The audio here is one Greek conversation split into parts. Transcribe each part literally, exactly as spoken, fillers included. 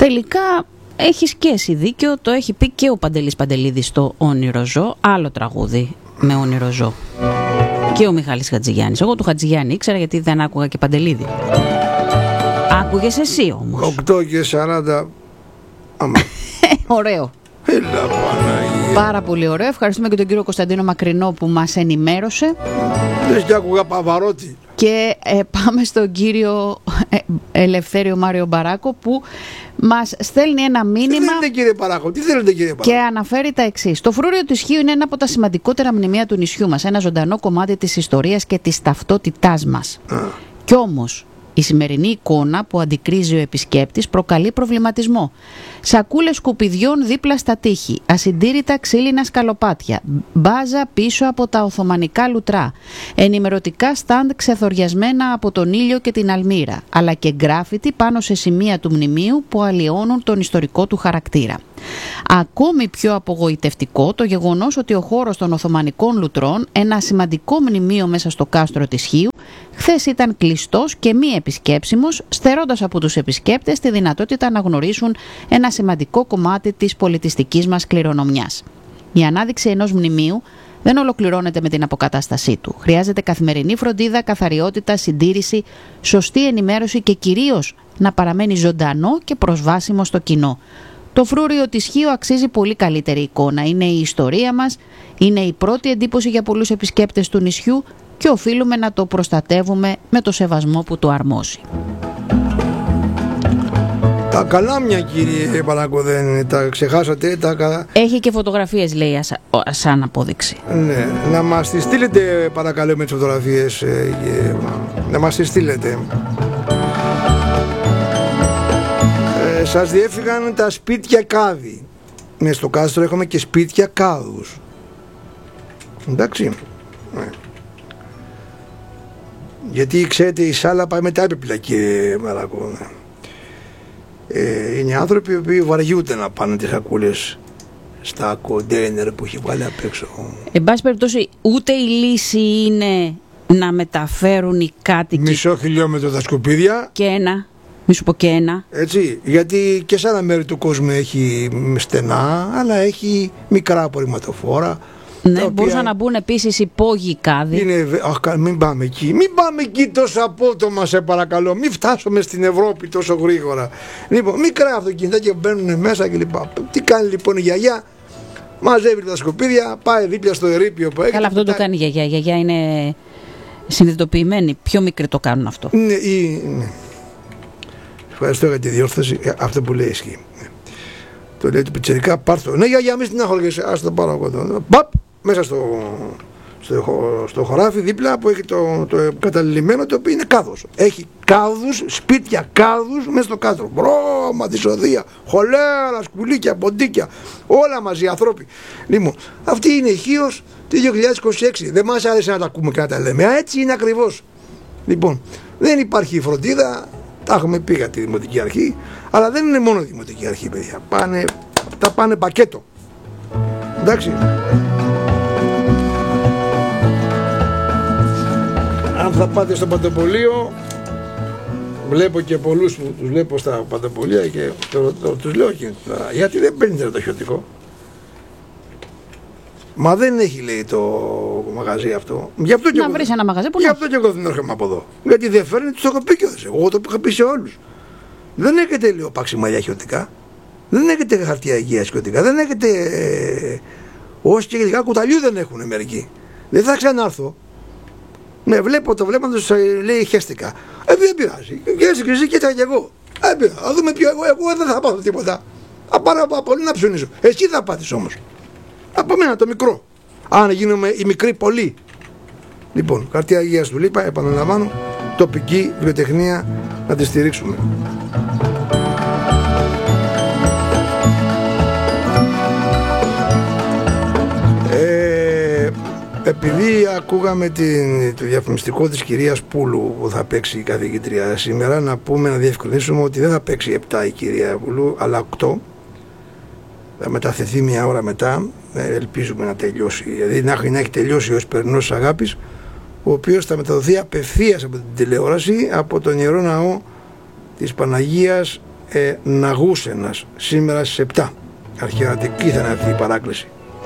Τελικά έχεις και εσύ δίκιο, το έχει πει και ο Παντελής Παντελίδης στο Όνειρο Ζω, άλλο τραγούδι με Όνειρο Ζω. Και ο Μιχάλης Χατζηγιάννης. Εγώ του Χατζηγιάννη ήξερα γιατί δεν άκουγα και Παντελίδη. Άκουγες εσύ όμως. οκτώ και σαράντα. Ωραίο. Έλα, Παναγία. Πάρα πολύ ωραίο. Ευχαριστούμε και τον κύριο Κωνσταντίνο Μακρινό που μας ενημέρωσε. Λες και άκουγα Παβαρότη. Και ε, πάμε στον κύριο ε, Ελευθέριο Μάριο Μπαράκο που μας στέλνει ένα μήνυμα. Τι θέλετε κύριε Μπαράκο, τι θέλετε κύριε Μπαράκο. Και αναφέρει τα εξής. Το φρούριο του Ισχύου είναι ένα από τα σημαντικότερα μνημεία του νησιού μας. Ένα ζωντανό κομμάτι της ιστορίας και της ταυτότητάς μας. Α. Κι όμως η σημερινή εικόνα που αντικρίζει ο επισκέπτης προκαλεί προβληματισμό. Σακούλες σκουπιδιών δίπλα στα τείχη, ασυντήρητα ξύλινα σκαλοπάτια, μπάζα πίσω από τα οθωμανικά λουτρά, ενημερωτικά στάντ ξεθοριασμένα από τον ήλιο και την αλμύρα, αλλά και γκράφιτι πάνω σε σημεία του μνημείου που αλλοιώνουν τον ιστορικό του χαρακτήρα. Ακόμη πιο απογοητευτικό το γεγονός ότι ο χώρος των Οθωμανικών λουτρών, ένα σημαντικό μνημείο μέσα στο κάστρο της Χίου, χθες ήταν κλειστός και μη επισκέψιμος, στερώντας από τους επισκέπτες τη δυνατότητα να γνωρίσουν ένα σημαντικό κομμάτι της πολιτιστικής μας κληρονομιάς. Η ανάδειξη ενός μνημείου δεν ολοκληρώνεται με την αποκατάστασή του. Χρειάζεται καθημερινή φροντίδα, καθαριότητα, συντήρηση, σωστή ενημέρωση και κυρίως να παραμένει ζωντανό και προσβάσιμο στο κοινό. Το φρούριο της Χίου αξίζει πολύ καλύτερη εικόνα. Είναι η ιστορία μας, είναι η πρώτη εντύπωση για πολλούς επισκέπτες του νησιού και οφείλουμε να το προστατεύουμε με το σεβασμό που του αρμόζει. Τα καλάμια κύριε Μπαράκο δεν τα ξεχάσατε. Τα... Έχει και φωτογραφίες λέει σαν απόδειξη. Ναι, να μας τις στείλετε παρακαλώ με τις φωτογραφίες. Να μας τις στείλετε. Ε, σας διέφυγαν τα σπίτια κάδι. Μες στο κάστρο έχουμε και σπίτια κάδους. Εντάξει. Ναι. Γιατί ξέρετε η σάλα πάει μετά έπιπλα κύριε Μπαράκο. Ε, είναι άνθρωποι οι οποίοι βαριούνται να πάνε τις σακούλες στα κοντέινερ που έχει βάλει απ' έξω. Εν πάση περιπτώσει ούτε η λύση είναι να μεταφέρουν οι κάτοικοι μισό χιλιόμετρο τα σκουπίδια και ένα, μη σου πω και ένα. Έτσι, γιατί και σε άλλα μέρη του κόσμου έχει στενά, αλλά έχει μικρά απορριμματοφόρα. Ναι, μπορούσαν να μπουν επίσης υπόγειοι κάδοι. Είναι, αχ, μην πάμε εκεί. Μην πάμε εκεί τόσο απότομα, σε παρακαλώ. Μην φτάσουμε στην Ευρώπη τόσο γρήγορα. Λοιπόν, μικρά αυτοκίνητα και μπαίνουν μέσα κλπ. Τι κάνει λοιπόν η γιαγιά? Μαζεύει τα σκουπίδια, πάει δίπλα στο ερείπιο που έχει. Καλά, αυτό το κάνει η γιαγιά. Η γιαγιά είναι συνειδητοποιημένη. Πιο μικροί το κάνουν αυτό. Ναι, ή, ναι. Ευχαριστώ για τη διόρθωση. Αυτό που λέει ισχύει. Το λέει του πιτσιρικά, πάρτο. Ναι, γιαγιά, μη στην αχωργέσαι. Ας το πάρω εγώ εδώ. Παπ! Μέσα στο, στο, στο χωράφι δίπλα που έχει το, το καταλημμένο, το οποίο είναι κάδος. Έχει κάδους, σπίτια κάδους μέσα στο κάδρο. Μπρώμα, δυσοδεία, χολέρα, σκουλίκια, ποντίκια, όλα μαζί ανθρώποι. Λοιπόν, αυτή είναι η Χίος του δύο χιλιάδες είκοσι έξι. Δεν μας άρεσε να τα ακούμε και να τα λέμε. Α, έτσι είναι ακριβώς. Λοιπόν, δεν υπάρχει φροντίδα. Τα έχουμε πει για τη Δημοτική Αρχή, αλλά δεν είναι μόνο η Δημοτική Αρχή, παιδιά. Πάνε, τα πάνε πακέτο. Εντάξει. Αν θα πάτε στο Παντοπολείο, βλέπω και πολλούς που τους βλέπω στα Παντοπολεία και το, το, τους λέω και γιατί δεν παίρνετε το χιωτικό? Μα δεν έχει, λέει, το μαγαζί αυτό. Γι' αυτό να βρεις ένα μαγαζί που γι' αυτό και εγώ δεν έρχομαι από εδώ. Γιατί δεν φέρνει, τους το έχω πει και εγώ το είχα πει σε όλους. Δεν έχετε, λέω, παξιμαλιά χιωτικά. Δεν έχετε χαρτιά υγείας χιωτικά. Δεν έχετε ε, όσοι και ειδικά κουταλιού δεν έχουν μερικοί. Δεν θα ξανάρθω. Ναι, βλέπω το βλέμμα τους, λέει, χέστηκα. Ε, δεν πειράζει. Και έτσι και εσύ και έτσι και εγώ. Ε, πειράζει. Θα δούμε ποιο εγώ. Εγώ δεν θα πάθω τίποτα. Θα πάρω από πολύ να ψωνίσω. Εσύ θα πάθεις όμως. Από μένα το μικρό. Αν γίνουμε οι μικροί πολλοί. Λοιπόν, χαρτιά υγείας του λείπα, επαναλαμβάνω, τοπική βιοτεχνία να τη στηρίξουμε. Ε, επειδή ακούγαμε την, το διαφημιστικό της κυρίας Πούλου που θα παίξει η καθηγήτρια σήμερα, να πούμε, να διευκρινίσουμε ότι δεν θα παίξει επτά η κυρία Πούλου, αλλά οκτώ. Θα μεταθεθεί μια ώρα μετά, ελπίζουμε να τελειώσει, δηλαδή να, να έχει τελειώσει ο Εσπερινός της Αγάπης, ο οποίος θα μεταδοθεί απευθείας από την τηλεόραση, από τον Ιερό Ναό της Παναγίας ε, Ναγούσενας σήμερα στις επτά. Αρχαιρατική θα είναι αυτή η παράκληση.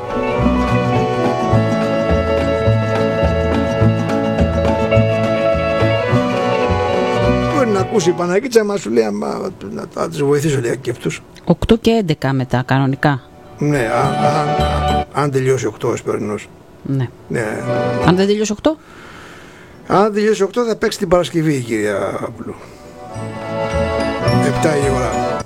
Μπορεί να ακούσει η Παναγίτσα, μα σου λέει μα, να, να τις βοηθήσω λέει και αυτούς. οκτώ και έντεκα μετά κανονικά. Ναι, αν, αν τελειώσει οκτώ ο Εσπερινός. Ναι. Ναι. Αν δεν τελειώσει οκτώ. Αν τελειώσει οκτώ θα παίξει την Παρασκευή η κυρία Απλού. επτά η ώρα.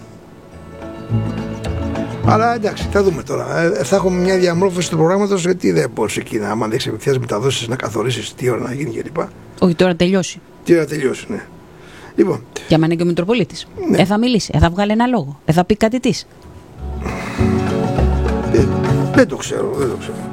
Αλλά εντάξει, θα δούμε τώρα. Ε, θα έχουμε μια διαμόρφωση του προγράμματος, γιατί δεν μπορείς εκεί να, άμα δεν έχεις επευθείας μεταδόσεις, να καθορίσεις τι ώρα να γίνει κλπ. Όχι, τώρα τελειώσει. Τι ώρα τελειώσει, ναι. Λοιπόν. Για μένα και ο Μητροπολίτης. Ναι. Ε, θα μιλήσει, ε, θα βγάλει ένα λόγο, ε, θα πει κάτι της. Ε, δεν το ξέρω, δεν το ξέρω.